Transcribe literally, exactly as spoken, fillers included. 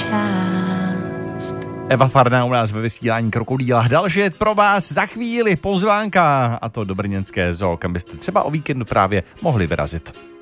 část. Eva Farná u nás ve vysílání Krokodýla. Další je pro vás za chvíli pozvánka, a to do brněnské zoo, kam byste třeba o víkendu právě mohli vyrazit.